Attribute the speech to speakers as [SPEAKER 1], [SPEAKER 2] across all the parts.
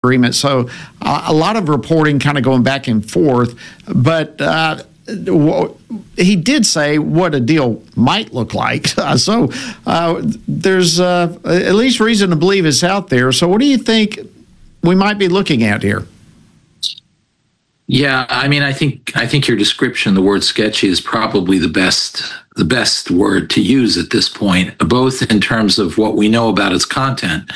[SPEAKER 1] agreement. So a lot of reporting kind of going back and forth, but he did say what a deal might look like. So there's at least reason to believe it's out there. So what do you think we might be looking at here?
[SPEAKER 2] Yeah, I mean, I think your description, the word sketchy, is probably the best word to use at this point, both in terms of what we know about its content.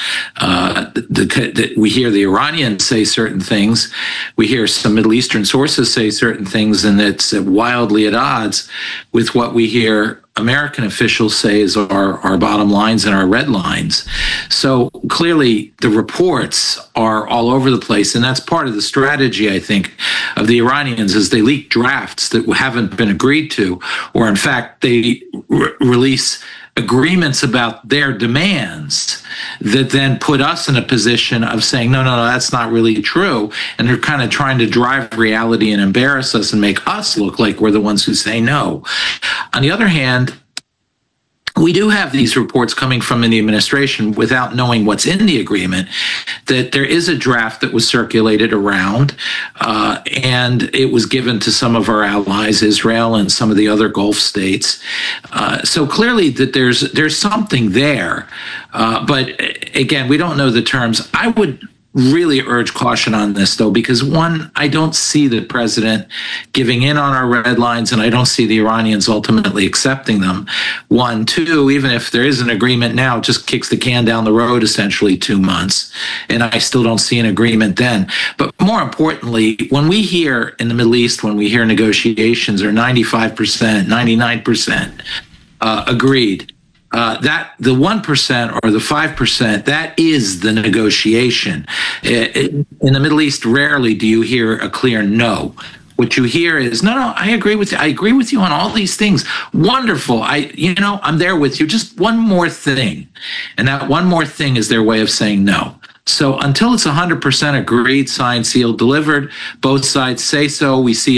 [SPEAKER 2] We hear the Iranians say certain things. We hear some Middle Eastern sources say certain things, and it's wildly at odds with what we hear American officials say is our bottom lines and our red lines. So clearly the reports are all over the place, and that's part of the strategy, I think, of the Iranians, is they leak drafts that haven't been agreed to, or in fact they release agreements about their demands that then put us in a position of saying, no, that's not really true. And they're kind of trying to drive reality and embarrass us and make us look like we're the ones who say no. On the other hand, we do have these reports coming from the administration without knowing what's in the agreement, that there is a draft that was circulated around, and it was given to some of our allies, Israel and some of the other Gulf states. So clearly that there's something there. But again, we don't know the terms. I would really urge caution on this, though, because one, I don't see the president giving in on our red lines, and I don't see the Iranians ultimately accepting them. One, two, even if there is an agreement now, it just kicks the can down the road essentially 2 months, and I still don't see an agreement then. But more importantly, when we hear in the Middle East, when we hear negotiations are 95%, 99% agreed, that the 1% or the 5%, that is the negotiation. In the Middle East, rarely do you hear a clear no. What you hear is, no, I agree with you. I agree with you on all these things. Wonderful. I'm there with you. Just one more thing. And that one more thing is their way of saying no. So until it's 100% agreed, signed, sealed, delivered, both sides say so. We see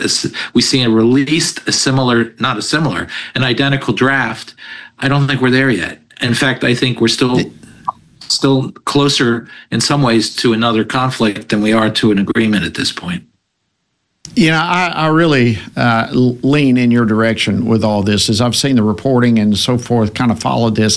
[SPEAKER 2] an identical draft. I don't think we're there yet. In fact, I think we're still closer in some ways to another conflict than we are to an agreement at this point.
[SPEAKER 1] I really lean in your direction with all this. As I've seen the reporting and so forth, kind of followed this,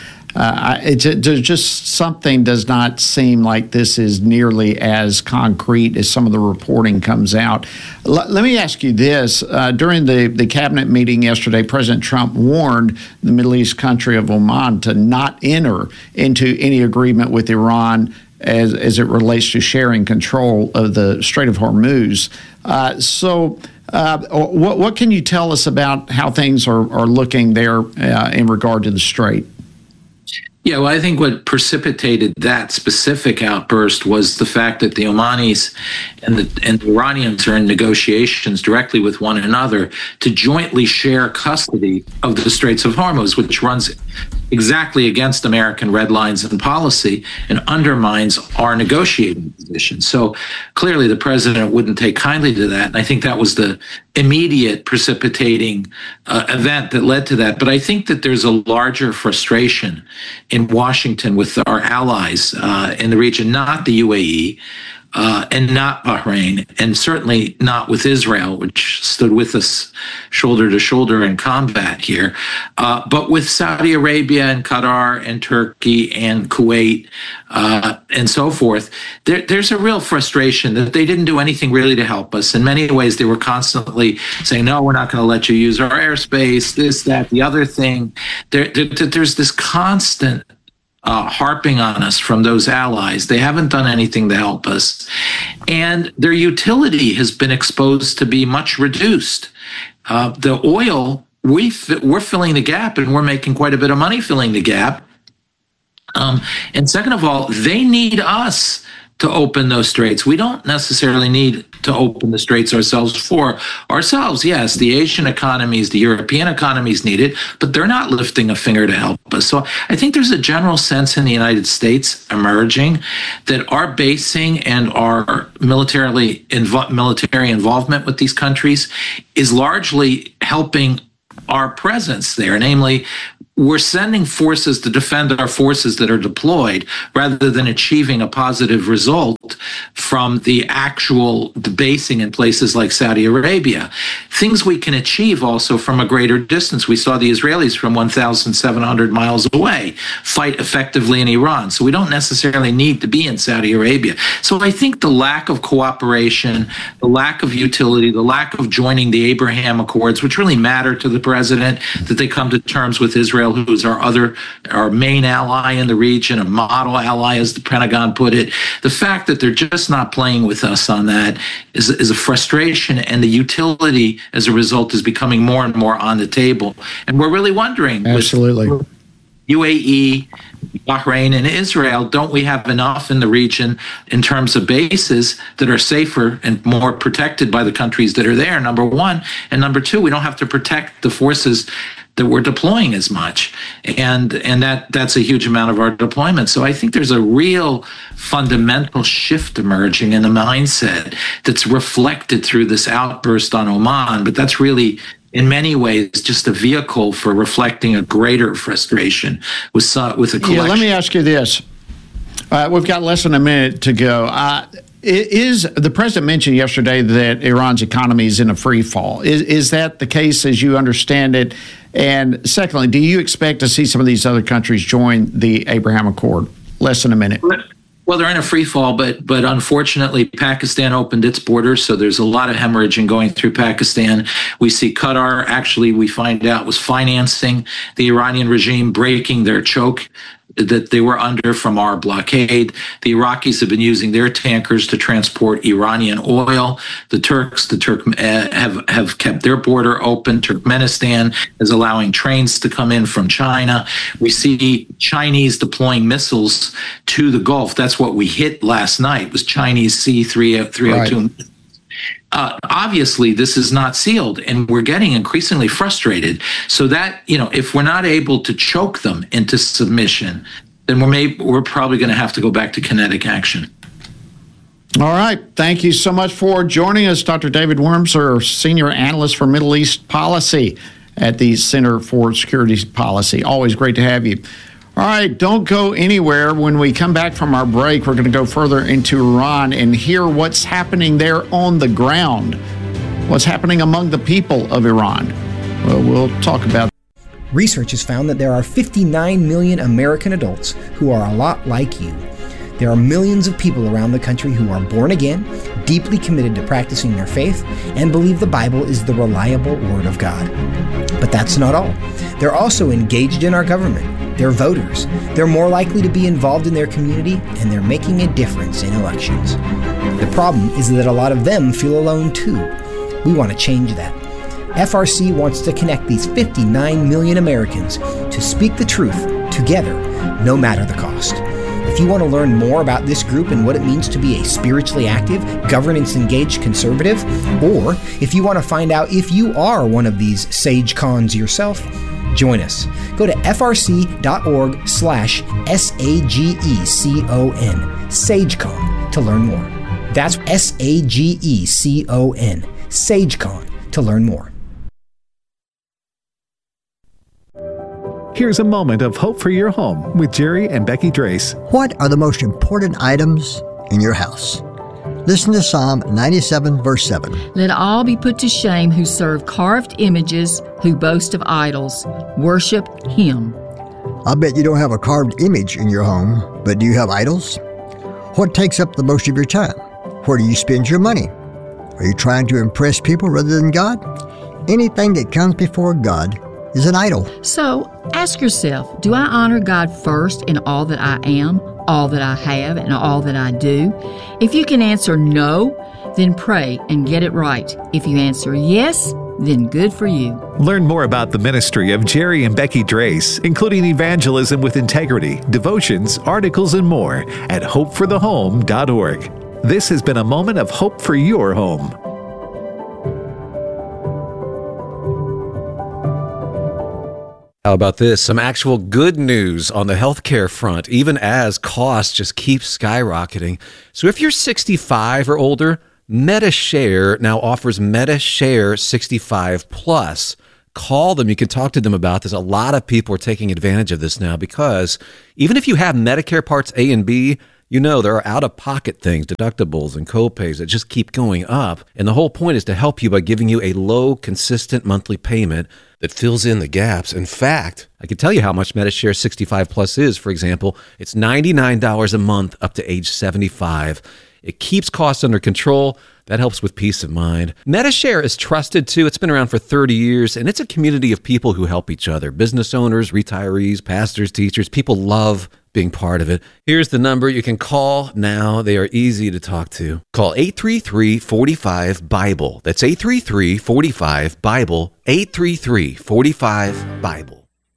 [SPEAKER 1] just something does not seem like this is nearly as concrete as some of the reporting comes out. Let me ask you this. During the cabinet meeting yesterday, President Trump warned the Middle East country of Oman to not enter into any agreement with Iran as it relates to sharing control of the Strait of Hormuz. What can you tell us about how things are looking there in regard to the Strait?
[SPEAKER 2] Yeah, well, I think what precipitated that specific outburst was the fact that the Omanis and the Iranians are in negotiations directly with one another to jointly share custody of the Straits of Hormuz, which runs exactly against American red lines and policy and undermines our negotiating position. So clearly the president wouldn't take kindly to that. And I think that was the immediate precipitating event that led to that. But I think that there's a larger frustration in Washington with our allies in the region, not the UAE, and not Bahrain, and certainly not with Israel, which stood with us shoulder to shoulder in combat here, but with Saudi Arabia and Qatar and Turkey and Kuwait and so forth. There's a real frustration that they didn't do anything really to help us. In many ways, they were constantly saying, no, we're not going to let you use our airspace, this, that, the other thing. There's this constant harping on us from those allies. They haven't done anything to help us. And their utility has been exposed to be much reduced. The oil, we're filling the gap, and we're making quite a bit of money filling the gap. And second of all, they need us to open those straits. We don't necessarily need to open the straits ourselves for ourselves. Yes, the Asian economies, the European economies need it, but they're not lifting a finger to help us. So I think there's a general sense in the United States emerging that our basing and our military involvement with these countries is largely helping our presence there. Namely, we're sending forces to defend our forces that are deployed rather than achieving a positive result from the actual basing in places like Saudi Arabia. Things we can achieve also from a greater distance. We saw the Israelis from 1,700 miles away fight effectively in Iran. So we don't necessarily need to be in Saudi Arabia. So I think the lack of cooperation, the lack of utility, the lack of joining the Abraham Accords, which really matter to the president, that they come to terms with Israel, who is our main ally in the region, a model ally, as the Pentagon put it. The fact that they're just not playing with us on that is a frustration, and the utility as a result is becoming more and more on the table. And we're really wondering,
[SPEAKER 1] absolutely,
[SPEAKER 2] with UAE, Bahrain, and Israel, don't we have enough in the region in terms of bases that are safer and more protected by the countries that are there, number one? And number two, we don't have to protect the forces that we're deploying as much. And that's a huge amount of our deployment. So I think there's a real fundamental shift emerging in the mindset that's reflected through this outburst on Oman. But that's really, in many ways, just a vehicle for reflecting a greater frustration with a collection.
[SPEAKER 1] Yeah, let me ask you this. We've got less than a minute to go. The president mentioned yesterday that Iran's economy is in a free fall. Is that the case as you understand it? And secondly, do you expect to see some of these other countries join the Abraham Accord? Less than a minute.
[SPEAKER 2] Well, they're in a free fall, but unfortunately, Pakistan opened its borders, so there's a lot of hemorrhaging going through Pakistan. We see Qatar, actually, we find out, was financing the Iranian regime, breaking their choke that they were under from our blockade. The Iraqis have been using their tankers to transport Iranian oil. The Turks have kept their border open. Turkmenistan is allowing trains to come in from China. We see Chinese deploying missiles to the Gulf. That's what we hit last night, was Chinese C-302. Right. Obviously, this is not sealed, and we're getting increasingly frustrated. So that, if we're not able to choke them into submission, then we're probably going to have to go back to kinetic action.
[SPEAKER 1] All right. Thank you so much for joining us, Dr. David Wurmser, Senior Analyst for Middle East Policy at the Center for Security Policy. Always great to have you. All right, don't go anywhere. When we come back from our break, we're going to go further into Iran and hear what's happening there on the ground, what's happening among the people of Iran. Well, we'll talk about that.
[SPEAKER 3] Research has found that there are 59 million American adults who are a lot like you. There are millions of people around the country who are born again, deeply committed to practicing their faith, and believe the Bible is the reliable Word of God. But that's not all. They're also engaged in our government. They're voters. They're more likely to be involved in their community, and they're making a difference in elections. The problem is that a lot of them feel alone too. We want to change that. FRC wants to connect these 59 million Americans to speak the truth together, no matter the cost. If you want to learn more about this group and what it means to be a spiritually active, governance-engaged conservative, or if you want to find out if you are one of these sage cons yourself, join us. Go to frc.org/SAGECON, SageCon, to learn more. That's SAGECON, SageCon, to learn more.
[SPEAKER 4] Here's a moment of hope for your home with Jerry and Becky Drace.
[SPEAKER 5] What are the most important items in your house? Listen to Psalm 97, verse 7.
[SPEAKER 6] Let all be put to shame who serve carved images, who boast of idols. Worship Him.
[SPEAKER 5] I bet you don't have a carved image in your home, but do you have idols? What takes up the most of your time? Where do you spend your money? Are you trying to impress people rather than God? Anything that comes before God is an idol.
[SPEAKER 6] So ask yourself, do I honor God first in all that I am, all that I have, and all that I do? If you can answer no, then pray and get it right. If you answer yes, then good for you.
[SPEAKER 4] Learn more about the ministry of Jerry and Becky Drace, including evangelism with integrity, devotions, articles, and more at hopeforthehome.org. This has been a moment of hope for your home.
[SPEAKER 7] How about this? Some actual good news on the healthcare front, even as costs just keep skyrocketing. So if you're 65 or older, MediShare now offers MediShare 65 Plus. call them. You can talk to them about this. A lot of people are taking advantage of this now because even if you have Medicare Parts A and B, you know, there are out-of-pocket things, deductibles and copays that just keep going up. And the whole point is to help you by giving you a low, consistent monthly payment that fills in the gaps. In fact, I can tell you how much Medishare 65 Plus is. For example, it's $99 a month up to age 75. It keeps costs under control. That helps with peace of mind. Medishare is trusted too. It's been around for 30 years, and it's a community of people who help each other. Business owners, retirees, pastors, teachers. People love being part of it. Here's the number you can call now. They are easy to talk to. Call 833-45-BIBLE. That's 833-45-BIBLE. 833-45-BIBLE.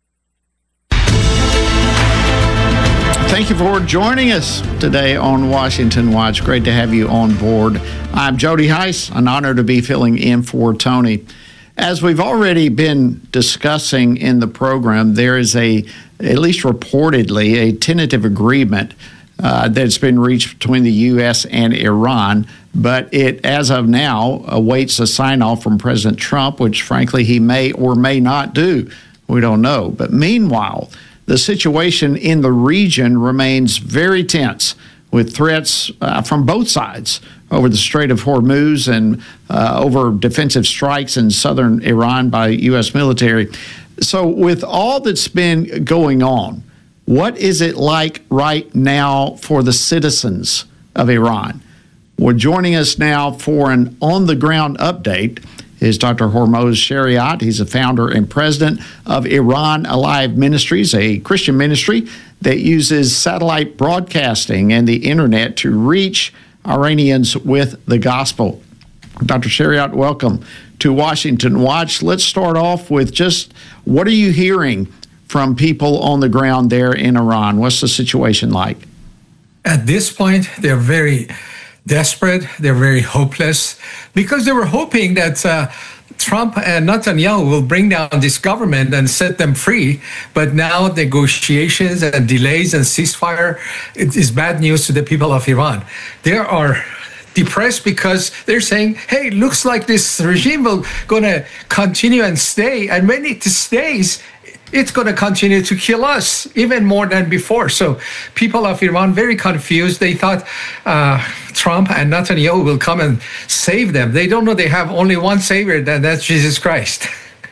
[SPEAKER 1] Thank you for joining us today on Washington Watch. Great to have you on board. I'm Jody Heiss, an honor to be filling in for Tony. As we've already been discussing in the program, there is at least reportedly, a tentative agreement that's been reached between the U.S. and Iran, but it, as of now, awaits a sign-off from President Trump, which, frankly, he may or may not do. We don't know. But meanwhile, the situation in the region remains very tense, with threats from both sides over the Strait of Hormuz and over defensive strikes in southern Iran by U.S. military. So with all that's been going on, what is it like right now for the citizens of Iran? Well, joining us now for an on-the-ground update is Dr. Hormoz Shariat. He's the founder and president of Iran Alive Ministries, a Christian ministry that uses satellite broadcasting and the internet to reach Iranians with the gospel. Dr. Shariat, welcome to Washington Watch. Let's start off with just what are you hearing from people on the ground there in Iran? What's the situation like?
[SPEAKER 8] At this point, they're very desperate. They're very hopeless because they were hoping that Trump and Netanyahu will bring down this government and set them free. But now negotiations and delays and ceasefire is bad news to the people of Iran. They are depressed because they're saying, hey, looks like this regime will going to continue and stay. And when it stays, it's going to continue to kill us even more than before. So people of Iran very confused. They thought Trump and Netanyahu will come and save them. They don't know they have only one savior, and that's Jesus Christ.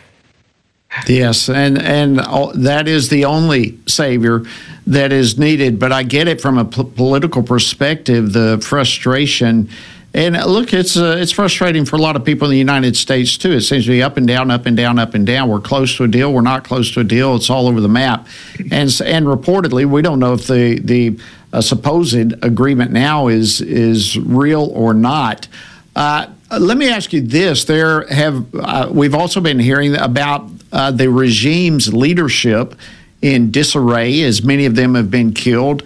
[SPEAKER 1] Yes, and that is the only savior that is needed. But I get it from a political perspective, the frustration. And look, it's frustrating for a lot of people in the United States, too. It seems to be up and down, up and down, up and down. We're close to a deal. We're not close to a deal. It's all over the map. And reportedly, we don't know if the supposed agreement now is real or not. Let me ask you this. We've also been hearing about the regime's leadership in disarray, as many of them have been killed.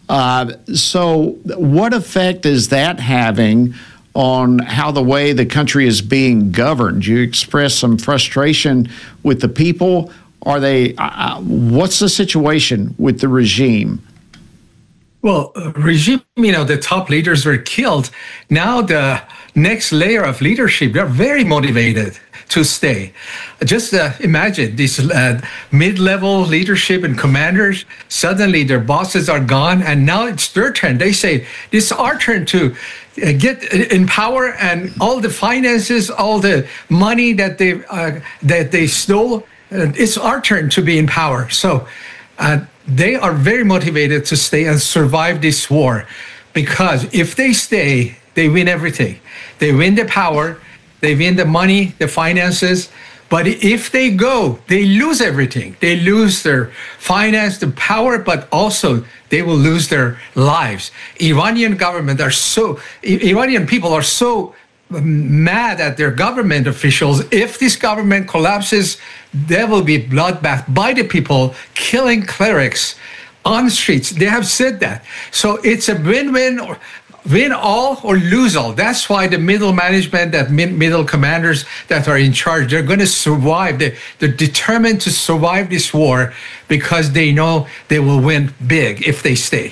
[SPEAKER 1] So what effect is that having on how the way the country is being governed? You expressed some frustration with the people. Are they? What's the situation with the regime?
[SPEAKER 8] Well, regime, the top leaders were killed. Now the next layer of leadership, they're very motivated to stay. Just imagine this mid-level leadership and commanders, suddenly their bosses are gone, and now it's their turn. They say, this is our turn to get in power, and all the finances, all the money that they stole, it's our turn to be in power. So they are very motivated to stay and survive this war, because if they stay, they win everything. They win the power, they win the money, the finances. But if they go, they lose everything. They lose their finance, the power, but also they will lose their lives. Iranian people are so mad at their government officials. If this government collapses, there will be bloodbath by the people killing clerics on the streets. They have said that. So it's a win-win, or win all or lose all. That's why the middle management, that middle commanders that are in charge, they're going to survive. They're determined to survive this war because they know they will win big if they stay.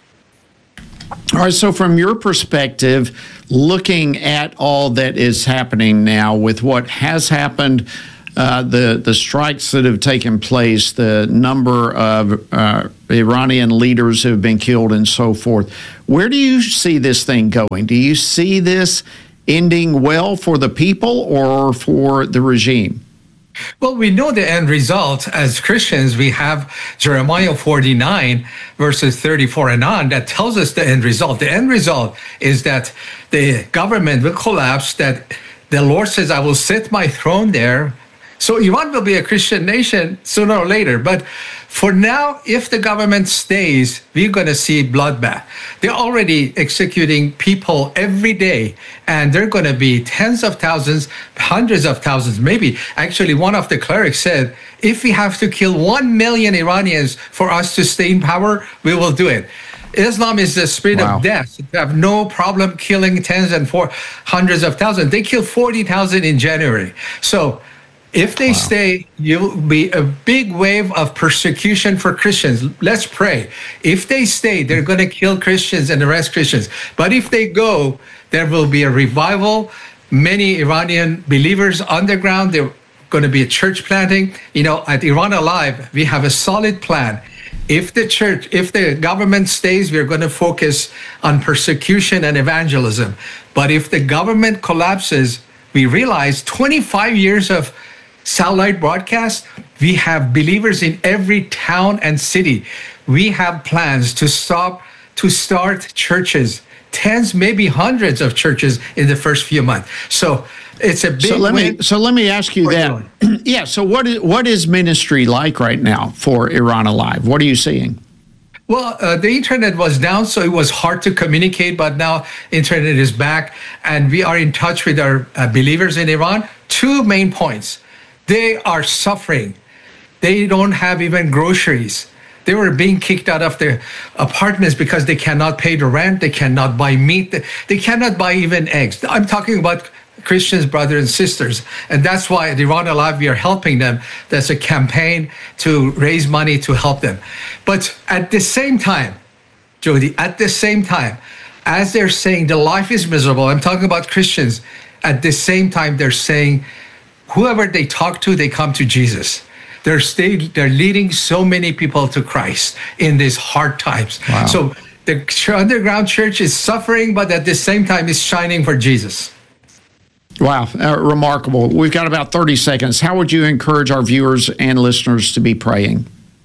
[SPEAKER 1] All right, so from your perspective, looking at all that is happening now with what has happened the strikes that have taken place, the number of Iranian leaders who have been killed and so forth. Where do you see this thing going? Do you see this ending well for the people or for the regime?
[SPEAKER 8] Well, we know the end result. As Christians, we have Jeremiah 49, verses 34 and on, that tells us the end result. The end result is that the government will collapse, that the Lord says, I will set my throne there. So Iran will be a Christian nation sooner or later. But for now, if the government stays, we're going to see bloodbath. They're already executing people every day, and they're going to be tens of thousands, hundreds of thousands, maybe. Actually, one of the clerics said, if we have to kill 1 million Iranians for us to stay in power, we will do it. Islam is the spirit of death. They have no problem killing tens and hundreds of thousands. They killed 40,000 in January. So if they stay, you'll be a big wave of persecution for Christians. Let's pray. If they stay, they're going to kill Christians and arrest Christians. But if they go, there will be a revival. Many Iranian believers underground, they're going to be a church planting. You know, at Iran Alive, we have a solid plan. If the government stays, we're going to focus on persecution and evangelism. But if the government collapses, we realize 25 years of satellite broadcast, we have believers in every town and city. We have plans to start churches, tens, maybe hundreds of churches in the first few months. So it's a big win.
[SPEAKER 1] So let me ask you that. Yeah. So what is ministry like right now for Iran Alive? What are you seeing?
[SPEAKER 8] Well, the internet was down, so it was hard to communicate, but now internet is back, and we are in touch with our believers in Iran. 2 main points. They are suffering. They don't have even groceries. They were being kicked out of their apartments because they cannot pay the rent. They cannot buy meat. They cannot buy even eggs. I'm talking about Christians, brothers and sisters. And that's why at Iran Alive, we are helping them. That's a campaign to raise money to help them. But at the same time, Jody, at the same time, as they're saying the life is miserable, I'm talking about Christians, at the same time, they're saying, whoever they talk to, they come to Jesus. They're leading so many people to Christ in these hard times. Wow. So the underground church is suffering, but at the same time, is shining for Jesus.
[SPEAKER 1] Wow, remarkable. We've got about 30 seconds. How would you encourage our viewers and listeners to be praying?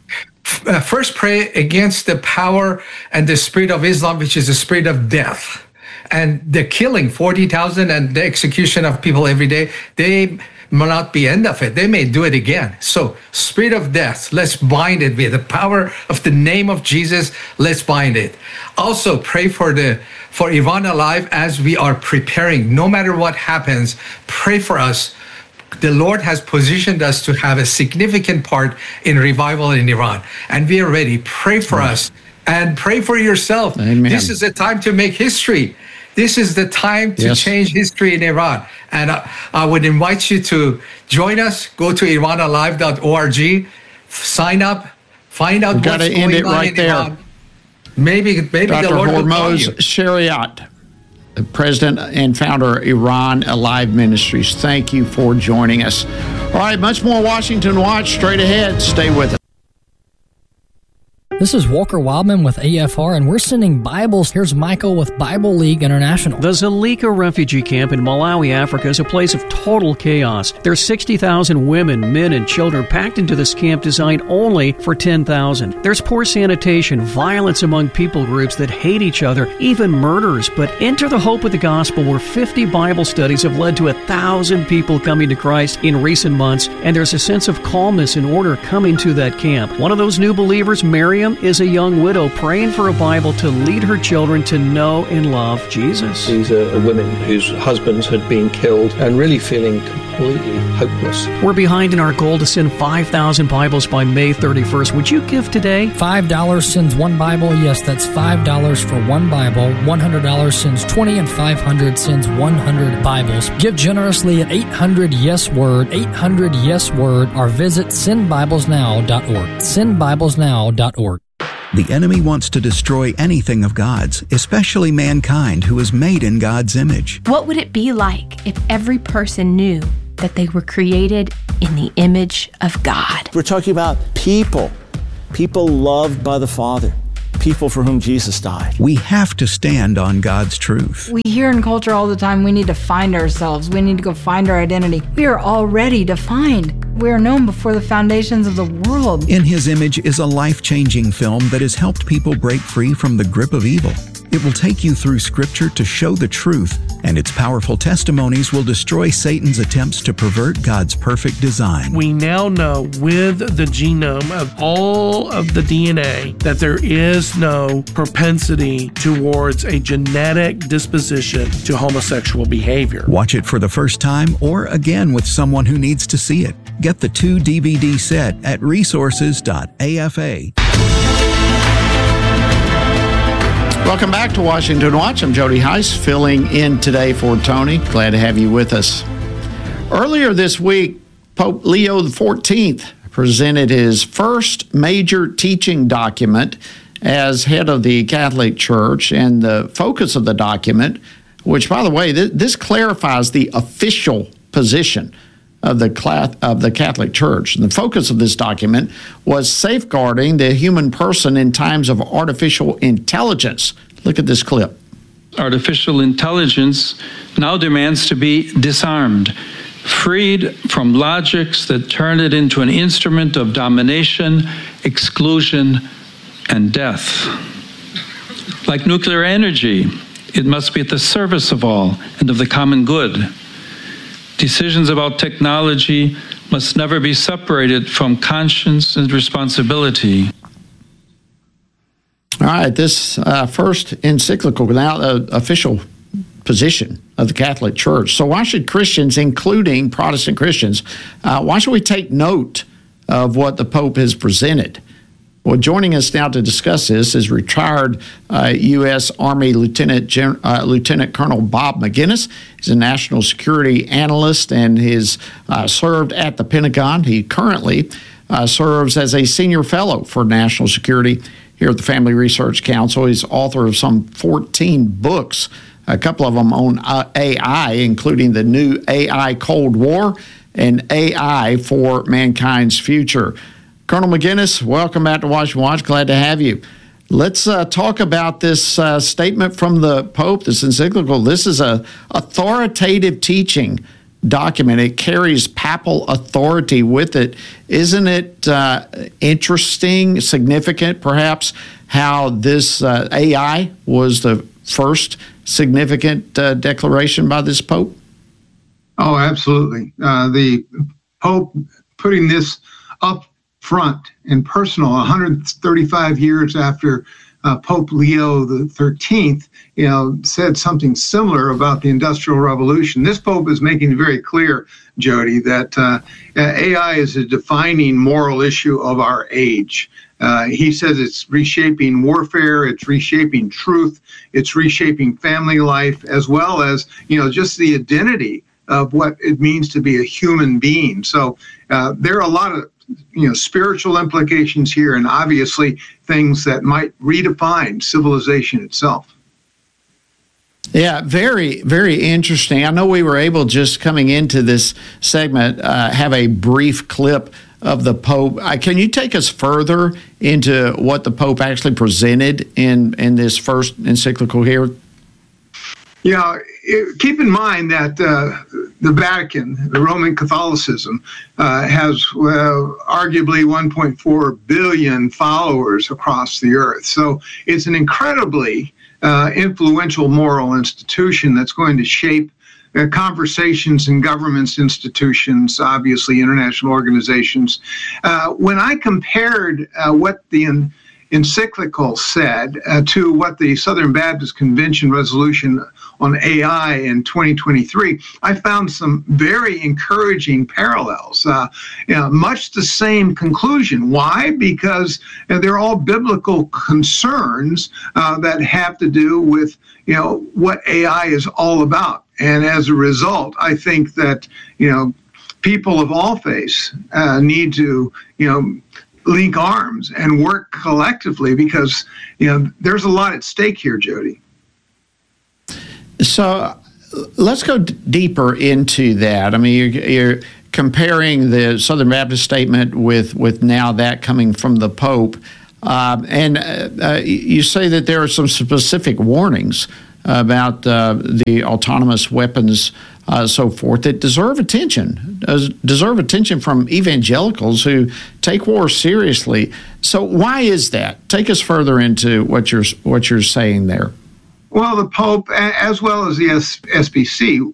[SPEAKER 8] First, pray against the power and the spirit of Islam, which is the spirit of death. And the killing 40,000 and the execution of people every day, they will not be end of it. They may do it again. So spirit of death, let's bind it with the power of the name of Jesus. Let's bind it. Also pray for Iran Alive as we are preparing. No matter what happens, pray for us. The Lord has positioned us to have a significant part in revival in Iran. And we are ready. Pray for us and pray for yourself.
[SPEAKER 1] Amen.
[SPEAKER 8] This is the time to make history. This is the time to change history in Iran. And I would invite you to join us. Go to iranalive.org, sign up, find out what's going on in Iran. Got to end it right there. Maybe
[SPEAKER 1] Dr.
[SPEAKER 8] the Lord will call
[SPEAKER 1] Hormoz
[SPEAKER 8] you.
[SPEAKER 1] Shariat, the president and founder of Iran Alive Ministries. Thank you for joining us. All right, much more Washington Watch straight ahead. Stay with us.
[SPEAKER 9] This is Walker Wildman with AFR, and we're sending Bibles. Here's Michael with Bible League International.
[SPEAKER 10] The Zulika refugee camp in Malawi, Africa is a place of total chaos. There's 60,000 women, men, and children packed into this camp designed only for 10,000. There's poor sanitation, violence among people groups that hate each other, even murders. But enter the hope of the gospel, where 50 Bible studies have led to 1,000 people coming to Christ in recent months, and there's a sense of calmness and order coming to that camp. One of those new believers, Miriam, is a young widow praying for a Bible to lead her children to know and love Jesus.
[SPEAKER 11] These are women whose husbands had been killed and really feeling completely hopeless.
[SPEAKER 10] We're behind in our goal to send 5,000 Bibles by May 31st. Would you give today?
[SPEAKER 9] $5 sends one Bible. Yes, that's $5 for one Bible. $100 sends 20, and $500 sends 100 Bibles. Give generously at 800-YES-WORD, 800-YES-WORD, or visit sendbiblesnow.org. Sendbiblesnow.org.
[SPEAKER 12] The enemy wants to destroy anything of God's, especially mankind who is made in God's image.
[SPEAKER 13] What would it be like if every person knew that they were created in the image of God.
[SPEAKER 14] We're talking about people loved by the Father, people for whom Jesus died.
[SPEAKER 12] We have to stand on God's truth.
[SPEAKER 15] We hear in culture all the time, we need to find ourselves. We need to go find our identity. We are already defined. We are known before the foundations of the world.
[SPEAKER 12] In His Image is a life-changing film that has helped people break free from the grip of evil. It will take you through Scripture to show the truth, and its powerful testimonies will destroy Satan's attempts to pervert God's perfect design.
[SPEAKER 16] We now know with the genome of all of the DNA that there is no propensity towards a genetic disposition to homosexual behavior.
[SPEAKER 12] Watch it for the first time or again with someone who needs to see it. Get the 2-DVD set at resources.afa.
[SPEAKER 1] Welcome back to Washington Watch. I'm Jody Heiss, filling in today for Tony. Glad to have you with us. Earlier this week, Pope Leo XIV presented his first major teaching document as head of the Catholic Church, and the focus of the document, which, by the way, this clarifies the official position of the Catholic Church. And the focus of this document was safeguarding the human person in times of artificial intelligence. Look at this clip.
[SPEAKER 17] Artificial intelligence now demands to be disarmed, freed from logics that turn it into an instrument of domination, exclusion, and death. Like nuclear energy, it must be at the service of all and of the common good. Decisions about technology must never be separated from conscience and responsibility.
[SPEAKER 1] All right, this first encyclical, now the official position of the Catholic Church. So why should Christians, including Protestant Christians, why should we take note of what the Pope has presented? Well, joining us now to discuss this is retired U.S. Army Lieutenant Colonel Bob Maginnis. He's a national security analyst and has served at the Pentagon. He currently serves as a senior fellow for national security here at the Family Research Council. He's author of some 14 books, a couple of them on AI, including the new AI Cold War and AI for Mankind's Future. Colonel Maginnis, welcome back to Washington Watch. Glad to have you. Let's talk about this statement from the Pope, this encyclical. This is a authoritative teaching document. It carries papal authority with it. Isn't it interesting, significant, perhaps, how this AI was the first significant declaration by this Pope?
[SPEAKER 18] Oh, absolutely. The Pope putting this up front and personal 135 years after Pope Leo XIII, said something similar about the Industrial Revolution. This Pope is making it very clear, Jody, that AI is a defining moral issue of our age. He says it's reshaping warfare, it's reshaping truth, it's reshaping family life, as well as, just the identity of what it means to be a human being. So there are a lot of spiritual implications here, and obviously things that might redefine civilization itself.
[SPEAKER 1] Yeah, very, very interesting. I know we were able, just coming into this segment, have a brief clip of the Pope. Can you take us further into what the Pope actually presented in this first encyclical here?
[SPEAKER 18] Yeah, keep in mind that the Vatican, the Roman Catholicism, has arguably 1.4 billion followers across the earth. So it's an incredibly influential moral institution that's going to shape conversations in governments, institutions, obviously international organizations. When I compared what the encyclical said to what the Southern Baptist Convention resolution on AI in 2023, I found some very encouraging parallels. Much the same conclusion. Why? Because they're all biblical concerns that have to do with what AI is all about. And as a result, I think that people of all faiths need to link arms and work collectively, because there's a lot at stake here, Jody. So
[SPEAKER 1] let's go deeper into that. I mean, you're comparing the Southern Baptist statement with now that coming from the Pope. You say that there are some specific warnings about the autonomous weapons, so forth, that deserve attention from evangelicals who take war seriously. So why is that? Take us further into what you're saying there.
[SPEAKER 18] Well, the Pope, as well as the SBC,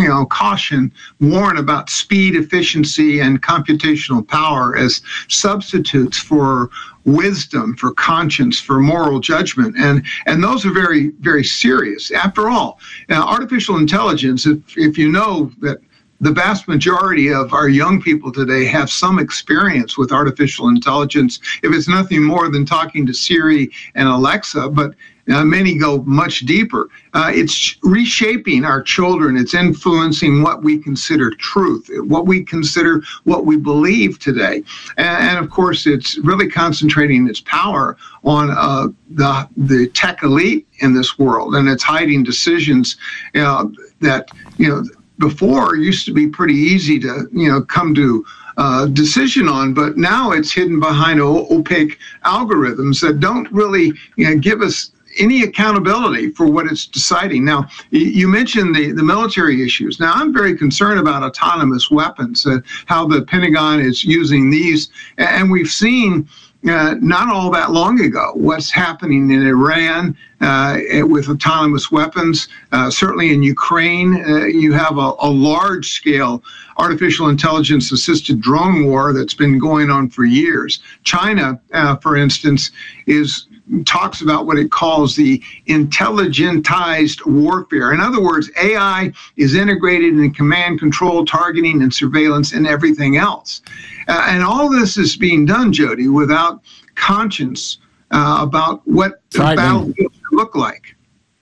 [SPEAKER 18] warn about speed, efficiency, and computational power as substitutes for wisdom, for conscience, for moral judgment. And those are very, very serious. After all, artificial intelligence, if you know that the vast majority of our young people today have some experience with artificial intelligence, if it's nothing more than talking to Siri and Alexa, but many go much deeper. It's reshaping our children. It's influencing what we consider truth, what we believe today. And of course, it's really concentrating its power on the tech elite in this world. And it's hiding decisions that, before used to be pretty easy to, come to decision on, but now it's hidden behind opaque algorithms that don't really give us any accountability for what it's deciding. Now, you mentioned the military issues. Now, I'm very concerned about autonomous weapons, how the Pentagon is using these. And we've seen not all that long ago what's happening in Iran with autonomous weapons. Certainly in Ukraine, you have a large-scale artificial intelligence-assisted drone war that's been going on for years. China, for instance, talks about what it calls the intelligentized warfare. In other words, AI is integrated in command, control, targeting, and surveillance, and everything else. And all this is being done, Jody, without conscience about what the battlefield should look like.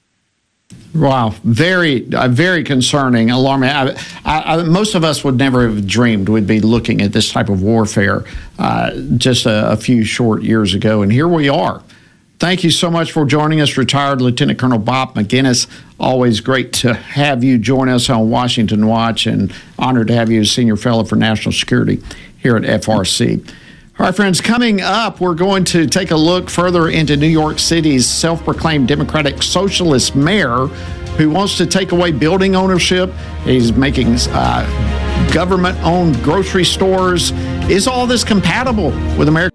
[SPEAKER 1] Wow, very concerning, alarming. Most of us would never have dreamed we'd be looking at this type of warfare just a few short years ago, and here we are. Thank you so much for joining us, retired Lieutenant Colonel Bob Maginnis. Always great to have you join us on Washington Watch, and honored to have you as Senior Fellow for National Security here at FRC. All right, friends, coming up, we're going to take a look further into New York City's self-proclaimed Democratic Socialist mayor who wants to take away building ownership. He's making government-owned grocery stores. Is all this compatible with America?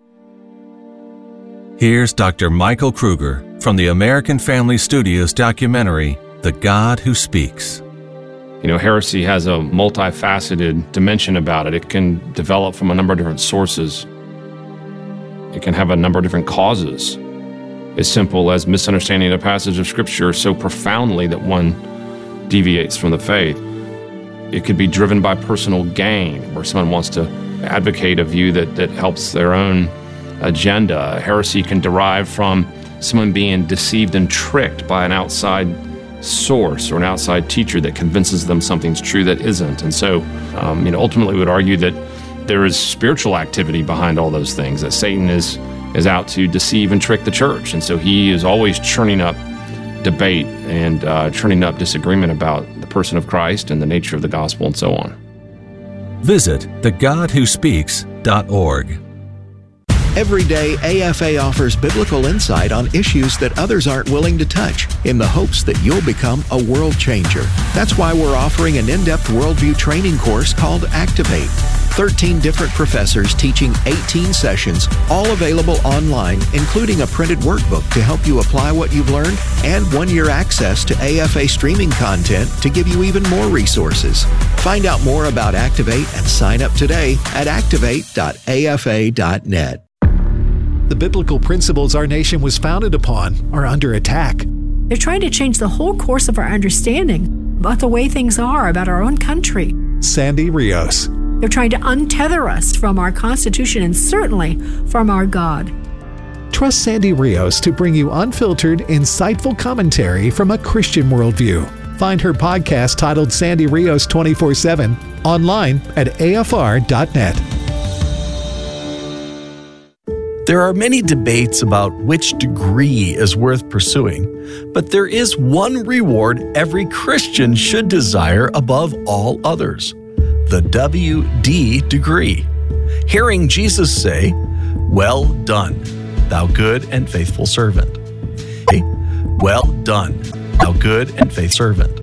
[SPEAKER 19] Here's Dr. Michael Kruger from the American Family Studios documentary, The God Who Speaks.
[SPEAKER 20] Heresy has a multifaceted dimension about it. It can develop from a number of different sources. It can have a number of different causes. As simple as misunderstanding a passage of Scripture so profoundly that one deviates from the faith. It could be driven by personal gain, where someone wants to advocate a view that helps their own agenda. Heresy can derive from someone being deceived and tricked by an outside source or an outside teacher that convinces them something's true that isn't. And so, ultimately we would argue that there is spiritual activity behind all those things, that Satan is out to deceive and trick the church. And so he is always churning up debate and churning up disagreement about the person of Christ and the nature of the gospel and so on.
[SPEAKER 19] Visit thegodwhospeaks.org.
[SPEAKER 12] Every day, AFA offers biblical insight on issues that others aren't willing to touch in the hopes that you'll become a world changer. That's why we're offering an in-depth worldview training course called Activate. 13 different professors teaching 18 sessions, all available online, including a printed workbook to help you apply what you've learned and 1-year access to AFA streaming content to give you even more resources. Find out more about Activate and sign up today at activate.afa.net.
[SPEAKER 4] The biblical principles our nation was founded upon are under attack.
[SPEAKER 21] They're trying to change the whole course of our understanding about the way things are about our own country.
[SPEAKER 4] Sandy Rios.
[SPEAKER 21] They're trying to untether us from our Constitution and certainly from our God.
[SPEAKER 4] Trust Sandy Rios to bring you unfiltered, insightful commentary from a Christian worldview. Find her podcast titled Sandy Rios 24/7 online at afr.net.
[SPEAKER 22] There are many debates about which degree is worth pursuing, but there is one reward every Christian should desire above all others: the WD degree. Hearing Jesus say, "Well done, thou good and faithful servant." Well done, thou good and faithful servant.